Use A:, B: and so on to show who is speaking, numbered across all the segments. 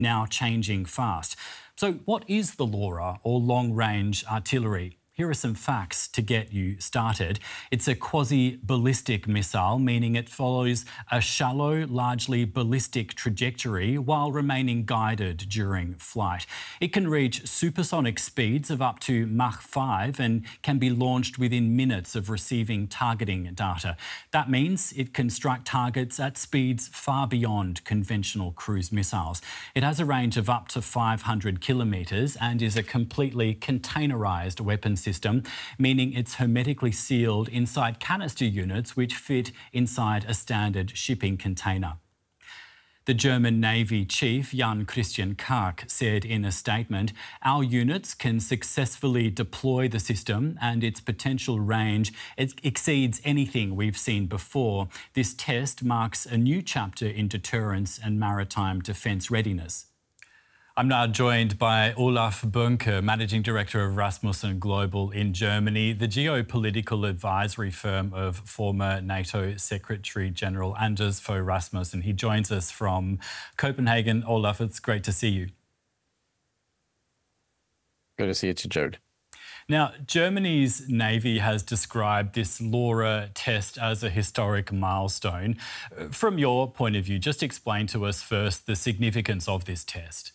A: now changing fast. So what is the LoRa, or long-range artillery? Here are some facts to get you started. It's a quasi-ballistic missile, meaning it follows a shallow, largely ballistic trajectory while remaining guided during flight. It can reach supersonic speeds of up to Mach 5 and can be launched within minutes of receiving targeting data. That means it can strike targets at speeds far beyond conventional cruise missiles. It has a range of up to 500 kilometres and is a completely containerised weapon system, meaning it's hermetically sealed inside canister units which fit inside a standard shipping container. The German Navy chief, Jan Christian Karg, said in a statement, "Our units can successfully deploy the system and its potential range exceeds anything we've seen before. This test marks a new chapter in deterrence and maritime defence readiness." I'm now joined by Olaf Böhnke, Managing Director of Rasmussen Global in Germany, the geopolitical advisory firm of former NATO Secretary-General Anders Fogh Rasmussen. He joins us from Copenhagen. Olaf, it's great to see you.
B: Good to see you too, Jared.
A: Now, Germany's Navy has described this LoRa test as a historic milestone. From your point of view, just explain to us first the significance of this test.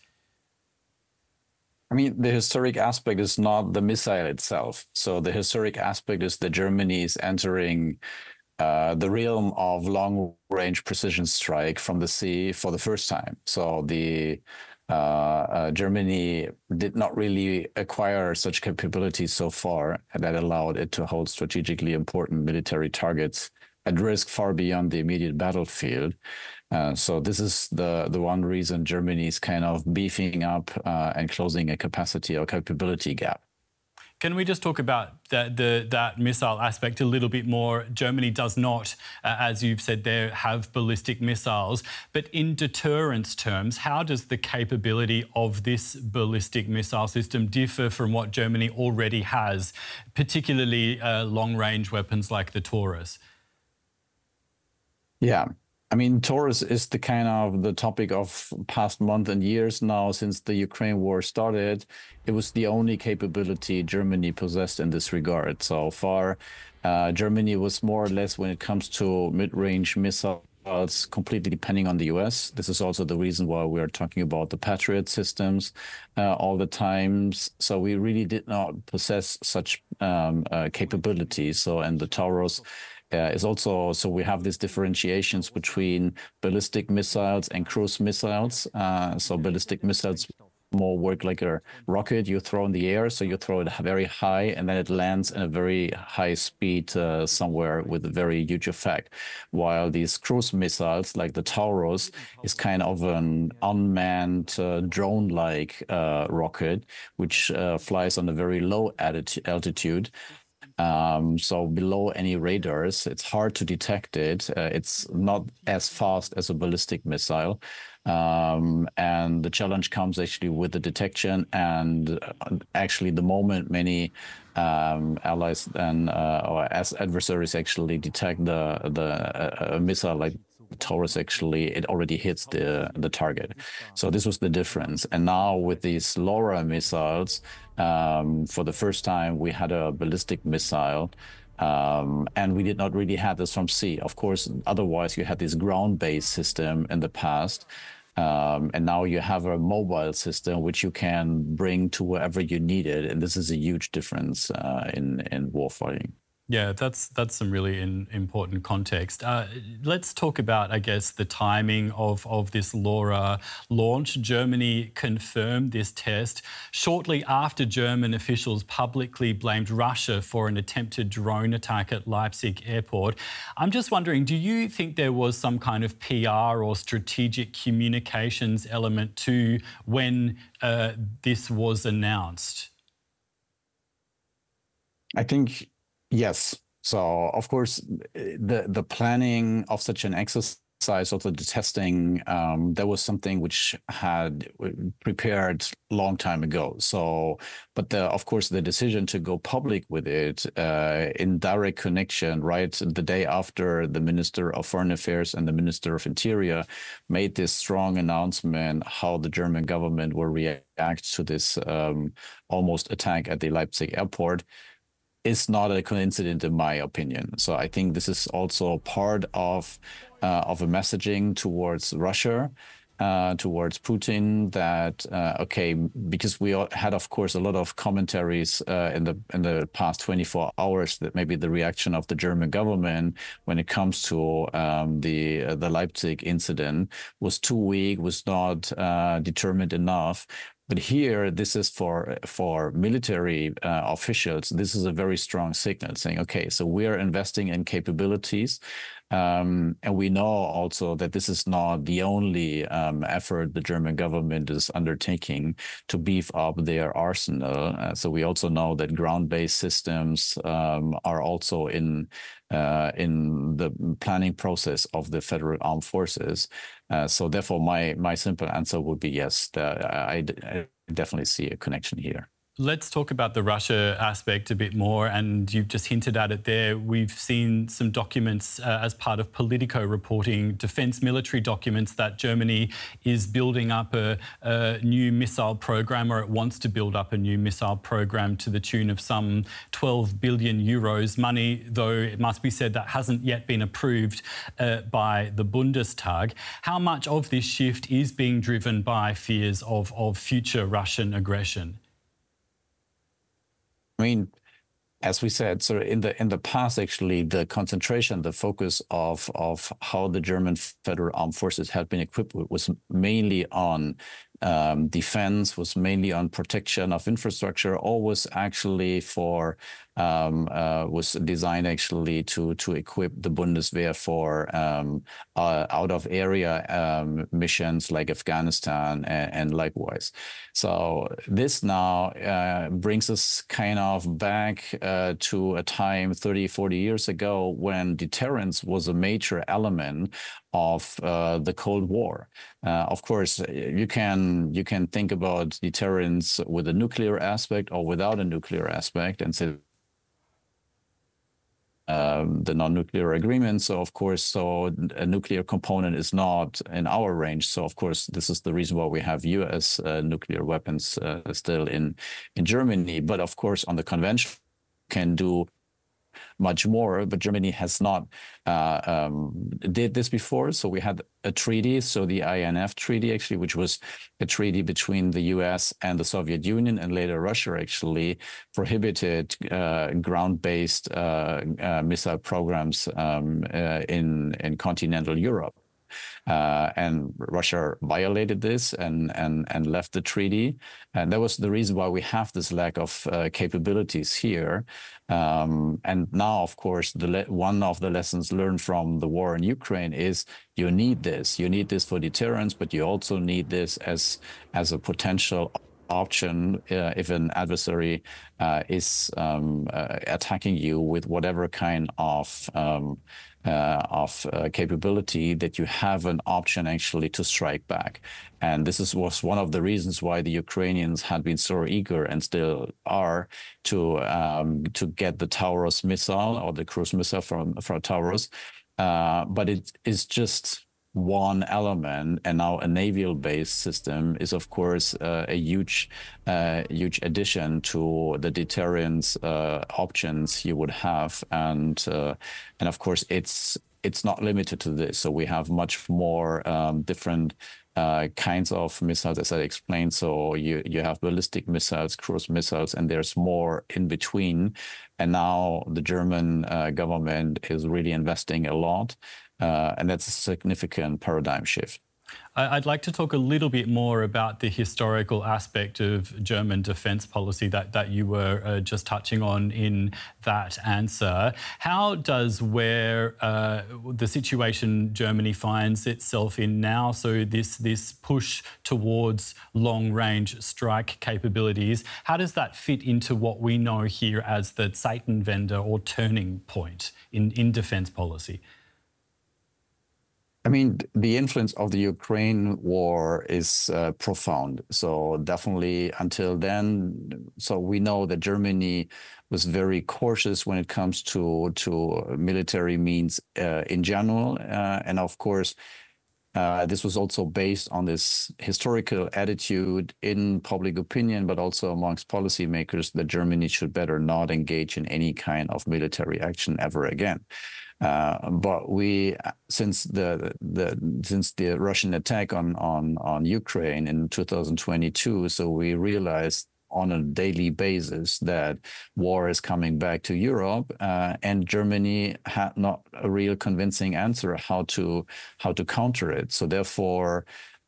B: I mean, the historic aspect is not the missile itself. So the historic aspect is that Germany is entering the realm of long-range precision strike from the sea for the first time. So the Germany did not really acquire such capabilities so far, and that allowed it to hold strategically important military targets at risk far beyond the immediate battlefield. So this is the one reason Germany is kind of beefing up and closing a capacity or capability gap.
A: Can we just talk about that missile aspect a little bit more? Germany does not, as you've said there, have ballistic missiles. But in deterrence terms, how does the capability of this ballistic missile system differ from what Germany already has, particularly long-range weapons like the Taurus?
B: Yeah. I mean, Taurus is the kind of the topic of past month and years now since the Ukraine war started. It was the only capability Germany possessed in this regard. So far, Germany was more or less, when it comes to mid-range missiles, completely depending on the US. This is also the reason why we are talking about the Patriot systems all the time. So we really did not possess such capabilities. So, and the Taurus is also, so we have these differentiations between ballistic missiles and cruise missiles. So ballistic missiles more work like a rocket you throw in the air. So you throw it very high and then it lands in a very high speed somewhere with a very huge effect. While these cruise missiles like the Taurus is kind of an unmanned drone-like rocket, which flies on a very low altitude. So below any radars, it's hard to detect it. It's not as fast as a ballistic missile. And the challenge comes actually with the detection and actually the moment many allies and or as adversaries actually detect the missile like Taurus, actually it already hits the target. So this was the difference. And now with these LoRa missiles, for the first time we had a ballistic missile, and we did not really have this from sea. Of course, otherwise you had this ground-based system in the past. And now you have a mobile system which you can bring to wherever you need it. And this is a huge difference in warfighting.
A: Yeah, that's some really important context. Let's talk about, I guess, the timing of this LoRa launch. Germany confirmed this test shortly after German officials publicly blamed Russia for an attempted drone attack at Leipzig airport. I'm just wondering, do you think there was some kind of PR or strategic communications element to when this was announced?
B: I think yes. So, of course, the planning of such an exercise exercise, also the testing, that was something which had prepared a long time ago. So, but of course, the decision to go public with it in direct connection, right, the day after the Minister of Foreign Affairs and the Minister of Interior made this strong announcement how the German government will react to this almost attack at the Leipzig airport, is not a coincidence, in my opinion. So I think this is also part of a messaging towards Russia, towards Putin, that okay, because we had, of course, a lot of commentaries in the past 24 hours that maybe the reaction of the German government when it comes to the Leipzig incident was too weak, was not determined enough. But here, this is for military officials. This is a very strong signal saying, okay, so we are investing in capabilities. And we know also that this is not the only effort the German government is undertaking to beef up their arsenal. So we also know that ground-based systems are also in the planning process of the Federal Armed Forces. So therefore, my simple answer would be yes, I definitely see a connection here.
A: Let's talk about the Russia aspect a bit more, and you've just hinted at it there. We've seen some documents as part of Politico reporting, defence military documents, that Germany is building up a new missile program, or it wants to build up a new missile program to the tune of some 12 billion euros. Money, though, it must be said, that hasn't yet been approved by the Bundestag. How much of this shift is being driven by fears of future Russian aggression?
B: I mean, as we said, so in the past, actually, the concentration, the focus of how the German Federal Armed Forces had been equipped was mainly on defense, was mainly on protection of infrastructure, or was actually was designed actually to equip the Bundeswehr for out of area missions like Afghanistan and likewise. So this now brings us kind of back to a time 30, 40 years ago when deterrence was a major element of the Cold War. Of course, you can think about deterrence with a nuclear aspect or without a nuclear aspect, and say the non-nuclear agreement. So of course, so a nuclear component is not in our range. So of course, this is the reason why we have U.S. Nuclear weapons still in Germany. But of course, on the convention, can do much more, but Germany has not did this before. So we had a treaty, so the INF Treaty, actually, which was a treaty between the US and the Soviet Union, and later Russia actually prohibited ground-based missile programs in continental Europe. And Russia violated this and left the treaty. And that was the reason why we have this lack of capabilities here. And now, of course, one of the lessons learned from the war in Ukraine is you need this. You need this for deterrence, but you also need this as a potential option if an adversary is attacking you with whatever kind of capability, that you have an option actually to strike back. And this was one of the reasons why the Ukrainians had been so eager, and still are, to get the Taurus missile, or the cruise missile from Taurus. But it is just one element, and now a naval-based system is, of course, a huge addition to the deterrence options you would have, and of course it's not limited to this. So we have much more different kinds of missiles, as I explained. So you have ballistic missiles, cruise missiles, and there's more in between. And now the German government is really investing a lot. And that's a significant paradigm shift.
A: I'd like to talk a little bit more about the historical aspect of German defence policy that you were just touching on in that answer. How does the situation Germany finds itself in now, so this push towards long-range strike capabilities, how does that fit into what we know here as the Zeitenwende, or turning point in defence policy?
B: I mean, the influence of the Ukraine war is profound. So definitely until then, so we know that Germany was very cautious when it comes to military means in general, and of course. This was also based on this historical attitude in public opinion, but also amongst policymakers that Germany should better not engage in any kind of military action ever again. But we, since the Russian attack on Ukraine in 2022, so we realized on a daily basis that war is coming back to Europe, and Germany had not a real convincing answer how to counter it. So therefore,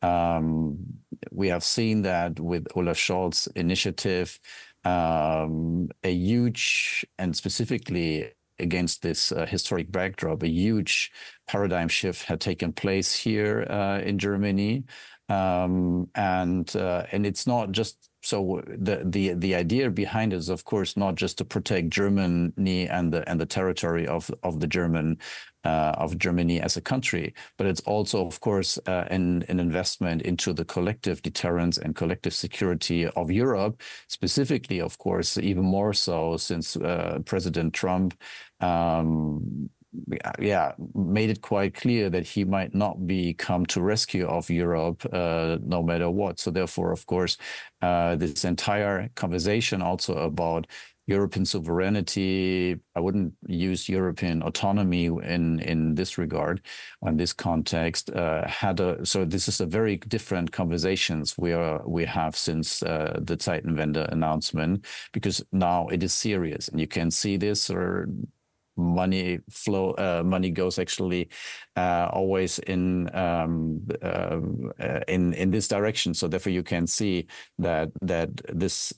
B: we have seen that with Olaf Scholz's initiative, a huge, and specifically against this historic backdrop, a huge paradigm shift had taken place here in Germany, and it's not just. So the idea behind it is, of course, not just to protect Germany and the territory of the Germany as a country, but it's also, of course, an investment into the collective deterrence and collective security of Europe, specifically, of course, even more so since President Trump made it quite clear that he might not be come to rescue of Europe no matter what. So therefore, of course, this entire conversation also about European sovereignty, I wouldn't use European autonomy in this regard, in this context, so this is a very different conversations we have since the Zeitenwende announcement, because now it is serious, and you can see this, or money goes actually always in this direction. So therefore, you can see that this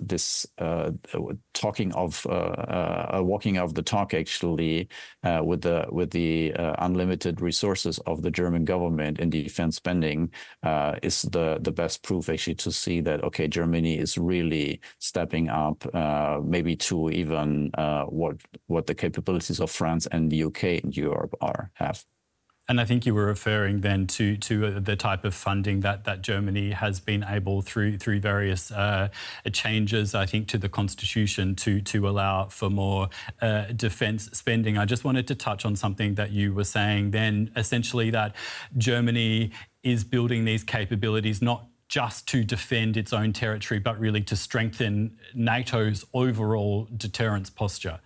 B: talking of walking of the talk actually with the unlimited resources of the German government in defense spending is the best proof actually to see that, okay, Germany is really stepping up, maybe to even what the capabilities of France and the UK and Europe have.
A: And I think you were referring then to the type of funding that Germany has been able through various changes, I think, to the constitution to allow for more defence spending. I just wanted to touch on something that you were saying then, essentially that Germany is building these capabilities not just to defend its own territory, but really to strengthen NATO's overall deterrence posture.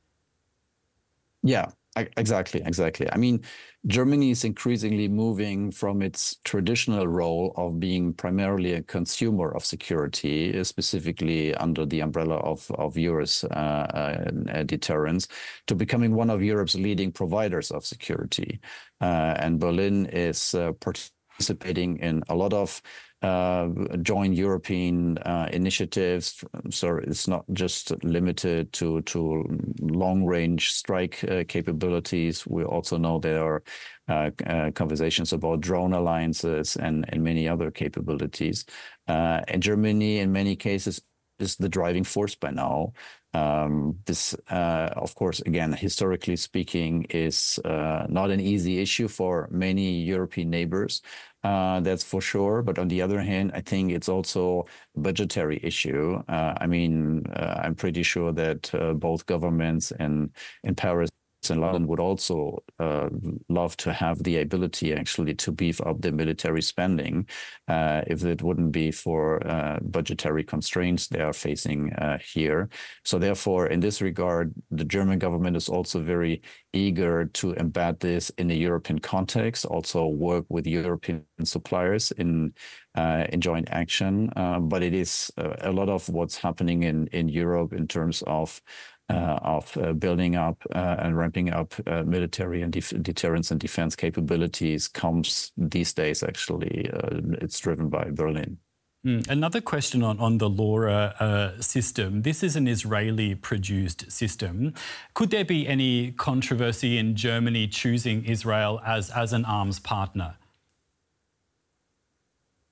B: Yeah, exactly. I mean, Germany is increasingly moving from its traditional role of being primarily a consumer of security, specifically under the umbrella of US deterrence, to becoming one of Europe's leading providers of security. And Berlin is participating in a lot of joint European initiatives. So it's not just limited to long-range strike capabilities. We also know there are conversations about drone alliances and many other capabilities. And Germany, in many cases, is the driving force by now. This, of course, again, historically speaking, is not an easy issue for many European neighbors. That's for sure. But on the other hand, I think it's also a budgetary issue. I mean, I'm pretty sure that both governments in Paris and London would also love to have the ability actually to beef up the military spending if it wouldn't be for budgetary constraints they are facing here. So therefore, in this regard, the German government is also very eager to embed this in a European context, also work with European suppliers in joint action. But it is a lot of what's happening in Europe in terms of building up and ramping up military and deterrence and defense capabilities comes these days, actually. It's driven by Berlin.
A: Another question on the LoRa system. This is an Israeli-produced system. Could there be any controversy in Germany choosing Israel as an arms partner?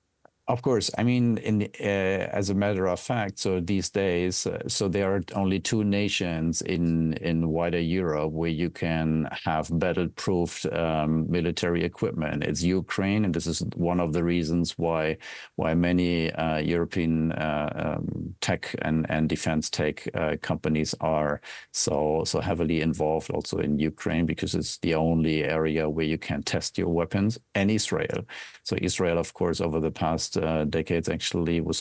B: Of course, I mean, as a matter of fact, so these days, so there are only two nations in wider Europe where you can have battle-proofed military equipment. It's Ukraine, and this is one of the reasons why many European tech and defense tech companies are so heavily involved also in Ukraine, because it's the only area where you can test your weapons, and Israel. So Israel, of course, over the past decades actually was